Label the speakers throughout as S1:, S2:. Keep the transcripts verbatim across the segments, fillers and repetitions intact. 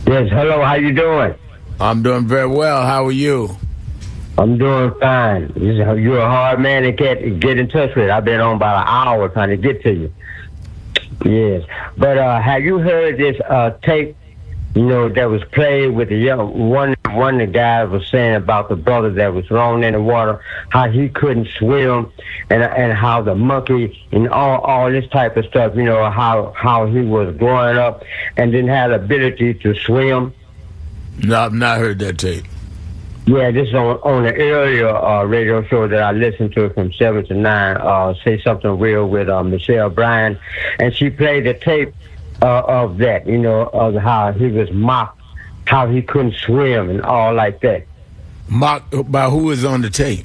S1: Yes, hello, how you doing?
S2: I'm doing very well. How are you?
S1: I'm doing fine. You're a hard man to get get in touch with. I've been on about an hour trying to get to you. Yes. But uh, have you heard this uh, tape, you know, that was played with the young one one of the guys was saying about the brother that was thrown in the water, how he couldn't swim, and and how the monkey and all all this type of stuff, you know, how how he was growing up and didn't have the ability to swim.
S2: No, I've not heard that tape.
S1: Yeah, this is on, on the earlier uh, radio show that I listened to from seven to nine, uh, Say Something Real with uh, Michelle Bryan, and she played the tape uh, of that, you know, of how he was mocked, how he couldn't swim and all like that.
S2: Mocked by who is on the tape?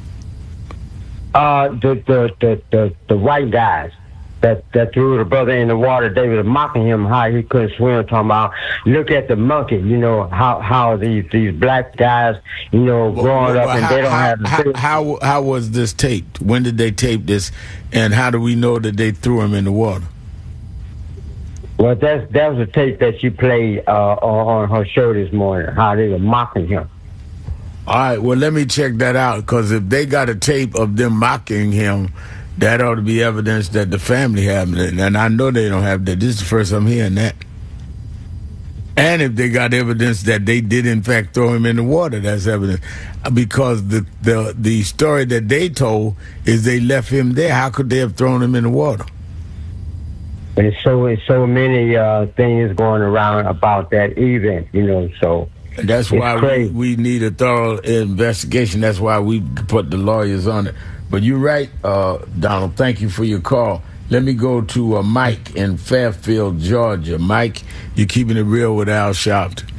S1: Uh, the, the, the, the, the white guys that, that threw the brother in the water. They were mocking him how he couldn't swim, talking about, look at the monkey, you know, how how these these black guys, you know, growing well, well, up and
S2: how,
S1: they don't
S2: how,
S1: have...
S2: How, how, how was this taped? When did they tape this? And how do we know that they threw him in the water?
S1: Well, that's, that was a tape that she played uh, on, on her show this morning, how they were mocking him.
S2: All right, well, let me check that out, because if they got a tape of them mocking him, that ought to be evidence that the family have it. And I know they don't have that. This is the first I'm hearing that. And if they got evidence that they did, in fact, throw him in the water, that's evidence. Because the, the, the story that they told is they left him there. How could they have thrown him in the water?
S1: But it's so, it's so many uh, things going around about that event, you know, so...
S2: And that's why we, we need a thorough investigation. That's why we put the lawyers on it. But you're right, uh, Donald. Thank you for your call. Let me go to uh, Mike in Fairfield, Georgia. Mike, you're keeping it real with Al Sharpton.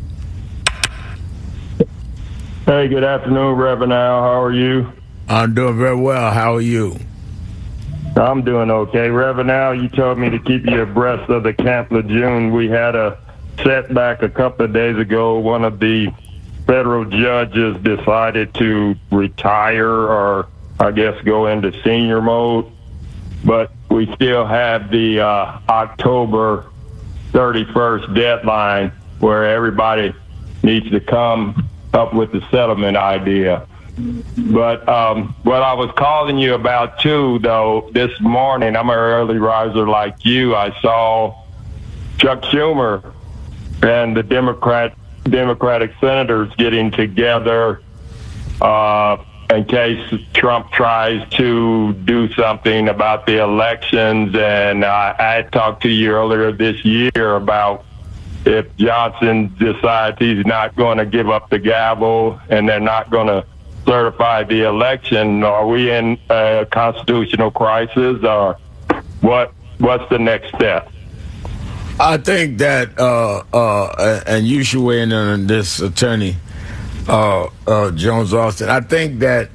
S3: Hey, good afternoon, Reverend Al. How are you?
S2: I'm doing very well. How are you?
S3: I'm doing okay. Reverend Al, you told me to keep you abreast of the Camp Lejeune. We had a setback a couple of days ago. One of the federal judges decided to retire, or I guess go into senior mode, but we still have the uh, October thirty-first deadline where everybody needs to come up with the settlement idea. But um, what I was calling you about too, though, this morning, I'm an early riser like you, I saw Chuck Schumer and the Democrat Democratic senators getting together uh, in case Trump tries to do something about the elections. And I, I talked to you earlier this year about if Johnson decides he's not going to give up the gavel and they're not going to certify the election, are we in a constitutional crisis, or what? What's the next step?
S2: I think that, uh, uh, and you should weigh in on this, Attorney uh, uh, Jones Austin. I think that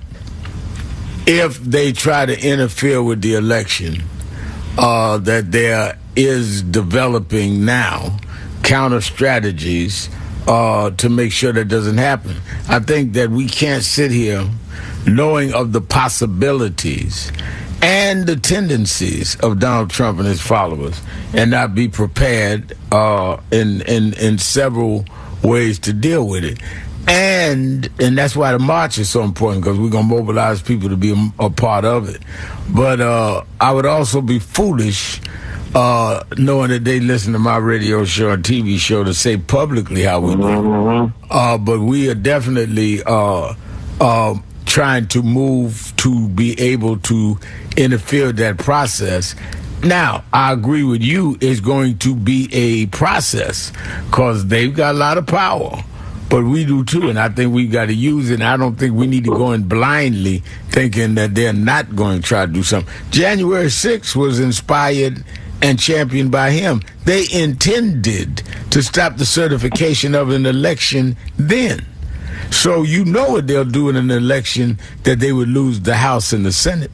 S2: if they try to interfere with the election, uh, that there is developing now counter strategies uh, to make sure that doesn't happen. I think that we can't sit here knowing of the possibilities and the tendencies of Donald Trump and his followers and not be prepared uh, in, in in several ways to deal with it. And and that's why the march is so important, because we're going to mobilize people to be a, a part of it. But uh, I would also be foolish uh, knowing that they listen to my radio show and T V show to say publicly how we do. Mm-hmm. Uh, but we are definitely uh, uh, trying to move to be able to interfere with that process. Now, I agree with you, it's going to be a process because they've got a lot of power, but we do too, and I think we've got to use it, and I don't think we need to go in blindly thinking that they're not going to try to do something. January sixth was inspired and championed by him. They intended to stop the certification of an election then. So you know what they'll do in an election, that they would lose the House and the Senate.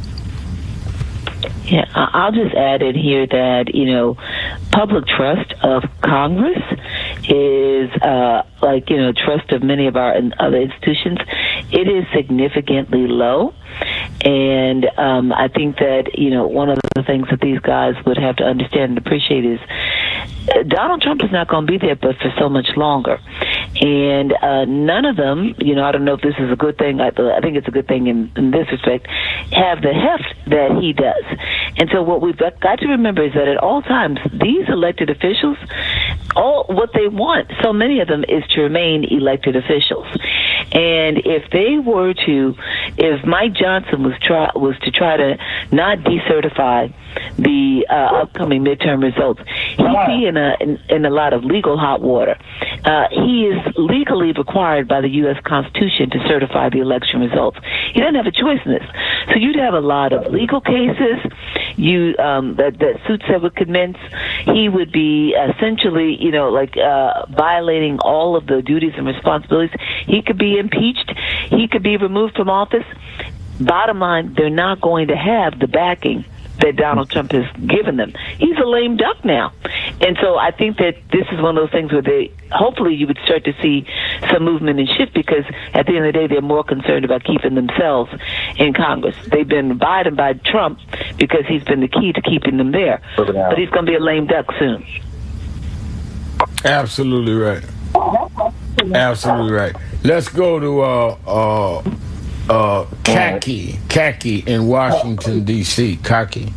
S4: Yeah, I'll just add in here that, you know, public trust of Congress is uh, like, you know, trust of many of our other institutions. It is significantly low. And um, I think that, you know, one of the things that these guys would have to understand and appreciate is Donald Trump is not going to be there, but for so much longer. And uh, none of them, you know, I don't know if this is a good thing. I, I think it's a good thing in, in this respect, have the heft that he does. And so what we've got, got to remember is that at all times, these elected officials, all what they want, so many of them, is to remain elected officials. And if they were to, if Mike Johnson was try was to try to not decertify the uh, upcoming midterm results, he'd be in a in, in a lot of legal hot water. Uh, he is legally required by the U S Constitution to certify the election results. He doesn't have a choice in this. So you'd have a lot of legal cases, you um, that, that suits that would commence. He would be essentially, you know, like uh, violating all of the duties and responsibilities. He could be impeached. He could be removed from office. Bottom line, they're not going to have the backing that Donald Trump has given them. He's a lame duck now. And so I think that this is one of those things where they, hopefully you would start to see some movement and shift, because at the end of the day, they're more concerned about keeping themselves in Congress. They've been abiding by Trump because he's been the key to keeping them there. But he's going to be a lame duck soon.
S2: Absolutely right. Absolutely right. Let's go to uh, uh, uh, Kaki, Kaki in Washington, D C Kaki.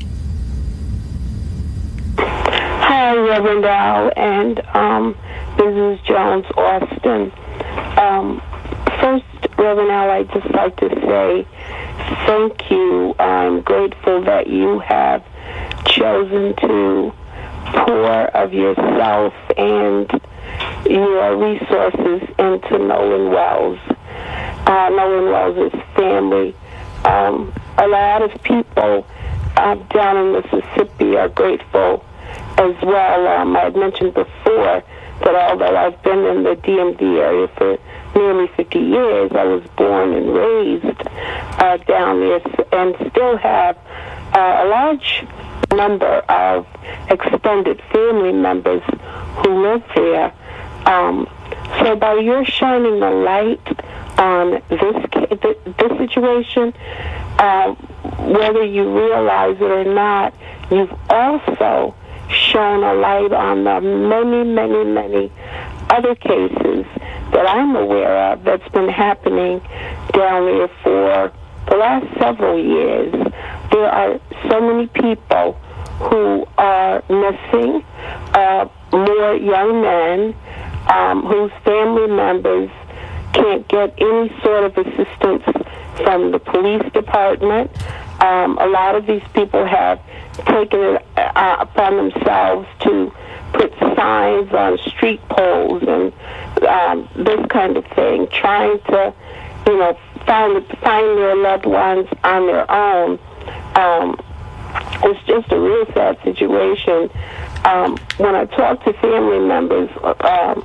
S5: Hi, Reverend Al, and um, this is Jones Austin. Um, first, Reverend Al, I'd just like to say thank you. I'm grateful that you have chosen to pour of yourself and your resources into Nolan Wells. Uh, Nolan Wells' family. Um, a lot of people uh, down in Mississippi are grateful as well. Um, I had mentioned before that although I've been in the D M V area for nearly fifty years, I was born and raised uh, down there and still have uh, a large number of extended family members who live there. Um, so by your shining the light on this this situation, uh, whether you realize it or not, you've also shone a light on the many, many, many other cases that I'm aware of that's been happening down there for the last several years. There are so many people who are missing, uh, more young men um, whose family members can't get any sort of assistance from the police department. Um, a lot of these people have taken it uh, upon themselves to put signs on street poles and um, this kind of thing, trying to, you know, find find their loved ones on their own. Um, it's just a real sad situation. Um, when I talk to family members, um,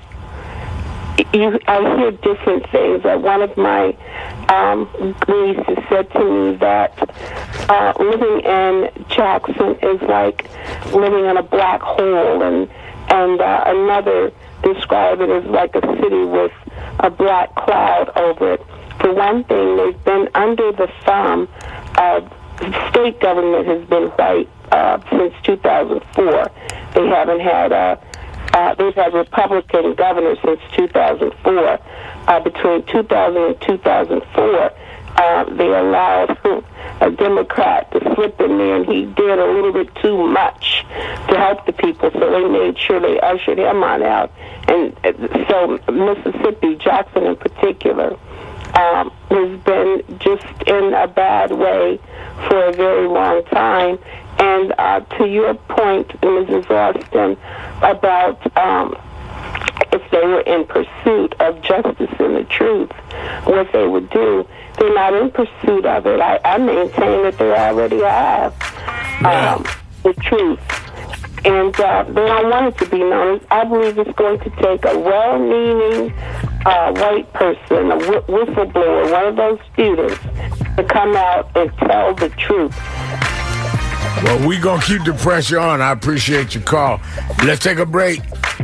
S5: you, I hear different things. Uh, one of my um, nieces said to me that uh, living in Jackson is like living in a black hole, and and uh, another described it as like a city with a black cloud over it. For one thing, they've been under the thumb of state government has been white uh, since two thousand four. They haven't had a Uh, they've had Republican governors since two thousand four. Uh, between two thousand and two thousand four, uh, they allowed a Democrat to slip in there, and he did a little bit too much to help the people, so they made sure they ushered him on out. And so Mississippi, Jackson in particular, um, has been just in a bad way for a very long time. And uh, to your point, Missus Austin, about um, if they were in pursuit of justice and the truth, what they would do, they're not in pursuit of it. I, I maintain that they already have um, the truth. And uh, they don't want it to be known. I believe it's going to take a well-meaning uh, white person, a wh- whistleblower, one of those students, to come out and tell the truth.
S2: Well, we're going to keep the pressure on. I appreciate your call. Let's take a break.